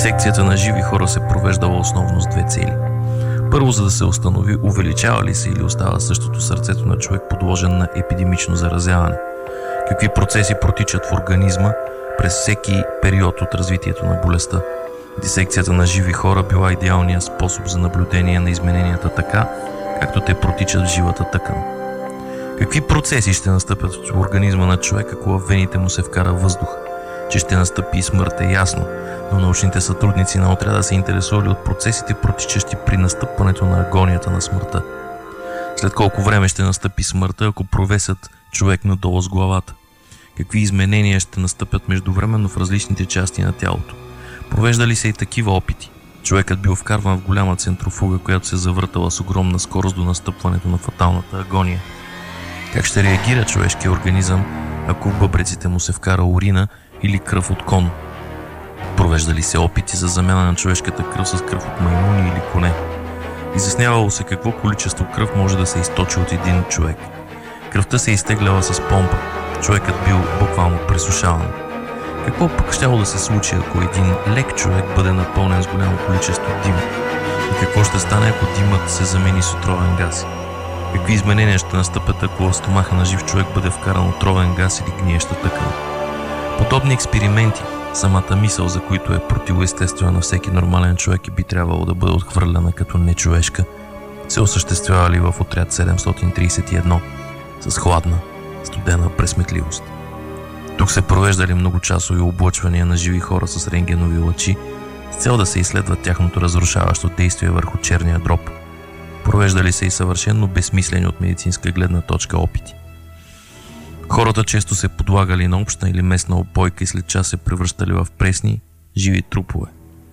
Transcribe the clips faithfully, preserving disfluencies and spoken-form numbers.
Дисекцията на живи хора се провеждала основно с две цели. Първо, за да се установи увеличава ли се или остава същото сърцето на човек, подложен на епидемично заразяване. Какви процеси протичат в организма през всеки период от развитието на болестта. Дисекцията на живи хора била идеалният способ за наблюдение на измененията така, както те протичат в живата тъкан. Какви процеси ще настъпят в организма на човек, ако в вените му се вкара въздух? Че ще настъпи смърт е ясно, но научните сътрудници на отряда се интересували от процесите, протичащи при настъпването на агонията на смъртта. След колко време ще настъпи смъртта, ако провесят човек надолу с главата? Какви изменения ще настъпят междувременно в различните части на тялото? Провеждали се и такива опити. Човекът бил вкарван в голяма центрофуга, която се завъртала с огромна скорост до настъпването на фаталната агония. Как ще реагира човешкия организъм, ако в бъбреците му се вкара урина или кръв от кон? Провеждали се опити за замяна на човешката кръв с кръв от маймуни или коне. Изяснявало се какво количество кръв може да се източи от един човек. Кръвта се изтегляла с помпа. Човекът бил буквално пресушаван. Какво пък щяло да се случи, ако един лек човек бъде напълнен с голямо количество дим? И какво ще стане, ако димът се замени с отровен газ? Какви изменения ще настъпят, ако в стомаха на жив човек бъде вкаран отровен газ или гниеща тъкан? Подобни експерименти, самата мисъл, за които е противоестествена на всеки нормален човек и би трябвало да бъде отхвърляна като нечовешка, се осъществявали в отряд седемстотин тридесет и едно с хладна, студена пресметливост. Тук се провеждали многочасови облъчвания на живи хора с рентгенови лъчи с цел да се изследва тяхното разрушаващо действие върху черния дроб. Провеждали се и съвършено безсмислени от медицинска гледна точка опити. Хората често се подлагали на общна или местна опойка и след час се превръщали в пресни, живи трупове.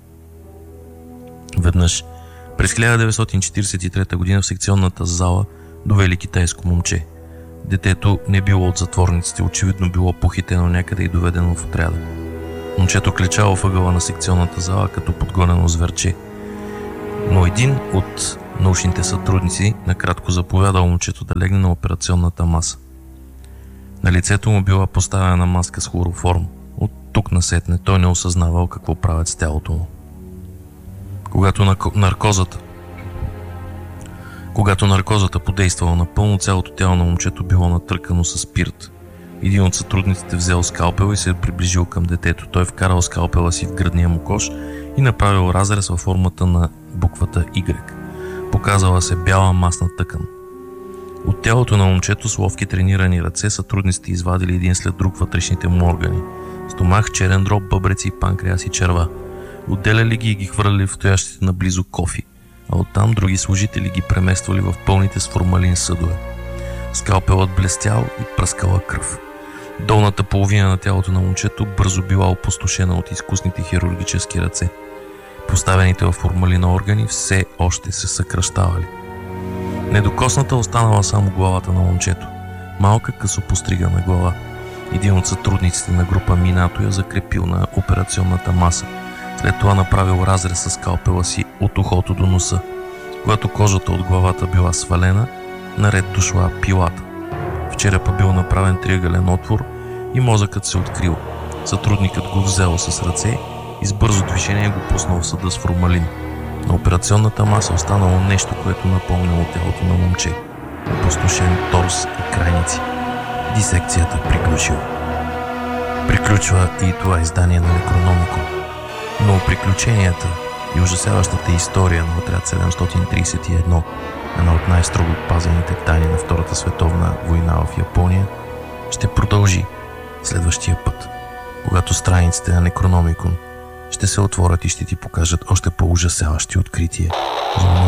Веднъж, през хиляда деветстотин четиридесет и трета година в секционната зала довели китайско момче. Детето не било от затворниците, очевидно било похитено някъде и доведено в отряда. Момчето клечало в ъгъла на секционната зала като подгонено зверче. Но един от научните сътрудници накратко заповядал момчето да легне на операционната маса. На лицето му била поставена маска с хлороформ. От тук насетне той не осъзнавал какво правят с тялото му. Когато наркозата Когато наркозата подействала напълно, цялото тяло на момчето било натъркано с спирт. Един от сътрудниците взел скалпел и се приближил към детето. Той вкарал скалпела си в гръдния му кош и направил разрез във формата на буквата Y. Показала се бяла масна тъкан. От тялото на момчето с ловки тренирани ръце сътрудниците извадили един след друг вътрешните му органи. Стомах, черен дроб, бъбреци, панкреас и черва. Отделяли ги и ги хвърляли в стоящите наблизо кофи, а оттам други служители ги премествали в пълните с формалин съдове. Скалпелът блестял и пръскала кръв. Долната половина на тялото на момчето бързо била опустошена от изкусните хирургически ръце. Поставените в формалина органи все още се съкръщавали. Недокосната останала само главата на момчето. Малка късо постригана глава. Един от сътрудниците на група Минато я закрепил на операционната маса. След това направил разрез с скалпела си от ухото до носа. Когато кожата от главата била свалена, наред дошла пилата. В черепа бил направен триъгълен отвор и мозъкът се открил. Сътрудникът го взел с ръце и с бързо движение го пуснал в съда с формалин. На операционната маса останало нещо, което напомняло тялото на момче. Опустошен торс и крайници. Дисекцията приключила. Приключва и това издание на Некрономикон. Но приключенията и ужасяващата история на отряд седемстотин тридесет и едно, една от най-строго пазените тайни на Втората световна война в Япония, ще продължи следващия път, когато страниците на Некрономикон ще се отворят и ще ти покажат още по-ужасяващи открития.